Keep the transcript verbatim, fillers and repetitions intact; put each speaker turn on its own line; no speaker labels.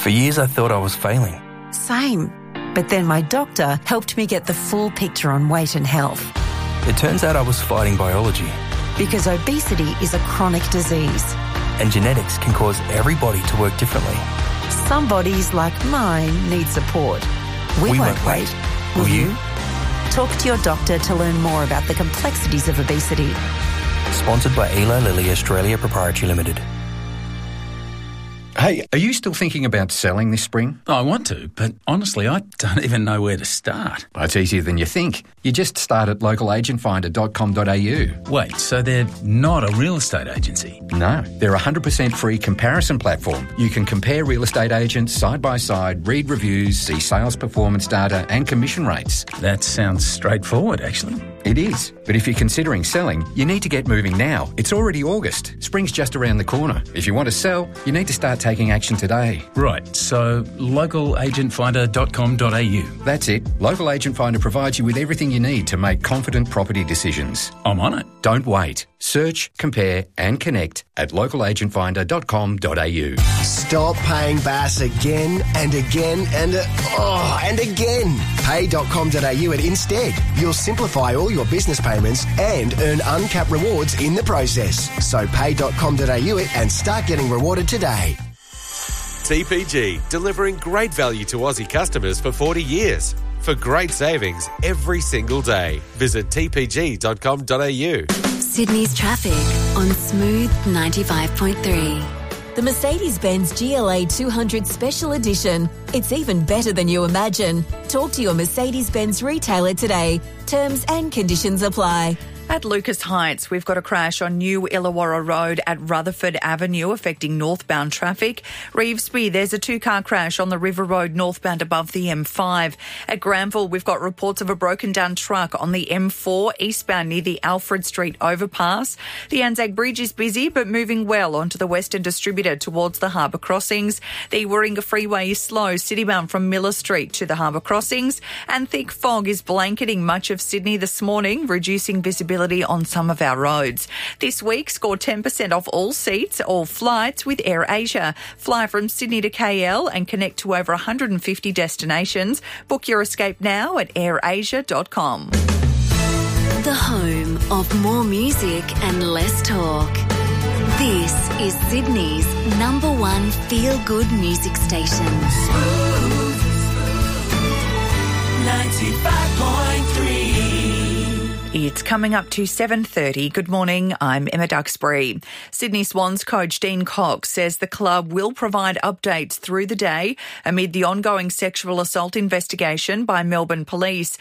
For years I thought I was failing.
Same. But then my doctor helped me get the full picture on weight and health.
It turns out I was fighting biology.
Because obesity is a chronic disease.
And genetics can cause every body to work differently.
Some bodies, like mine, need support. We,
we
won't,
won't
wait.
wait. Will you?
Talk to your doctor to learn more about the complexities of obesity.
Sponsored by Eli Lilly Australia Proprietary Limited.
Hey, are you still thinking about selling this spring?
I want to, but honestly, I don't even know where to start.
Well, it's easier than you think. You just start at local agent finder dot com dot a u.
Wait, so they're not a real estate agency?
No, they're a one hundred percent free comparison platform. You can compare real estate agents side by side, read reviews, see sales performance data and commission rates.
That sounds straightforward, actually.
It is, but if you're considering selling, you need to get moving now. It's already August. Spring's just around the corner. If you want to sell, you need to start taking action today.
Right, so local agent finder dot com dot a u.
That's it. Local Agent Finder provides you with everything you need to make confident property decisions.
I'm on it.
Don't wait. Search, compare and connect at local agent finder dot com dot a u.
Stop paying Bass again and again and uh, oh, and again. pay dot com dot a u at Instead. You'll simplify all your business payments and earn uncapped rewards in the process. So pay dot com dot a u it and start getting rewarded today.
T P G, delivering great value to Aussie customers for forty years. For great savings every single day. Visit t p g dot com dot a u.
Sydney's traffic on Smooth ninety-five point three.
The Mercedes-Benz G L A two hundred Special Edition. It's even better than you imagine. Talk to your Mercedes-Benz retailer today. Terms and conditions apply.
At Lucas Heights, we've got a crash on New Illawarra Road at Rutherford Avenue affecting northbound traffic. Revesby, there's a two-car crash on the River Road northbound above the M five. At Granville, we've got reports of a broken-down truck on the M four eastbound near the Alfred Street overpass. The Anzac Bridge is busy but moving well onto the Western Distributor towards the harbour crossings. The Warringah Freeway is slow citybound from Miller Street to the harbour crossings. And thick fog is blanketing much of Sydney this morning, reducing visibility on some of our roads. This week, score ten percent off all seats, all flights with AirAsia. Fly from Sydney to K L and connect to over one hundred fifty destinations. Book your escape now at air asia dot com.
The home of more music and less talk. This is Sydney's number one feel-good music station.
Smooth ninety-five point three.
It's coming up to seven thirty. Good morning, I'm Emma Duxbury. Sydney Swans coach Dean Cox says the club will provide updates through the day amid the ongoing sexual assault investigation by Melbourne Police.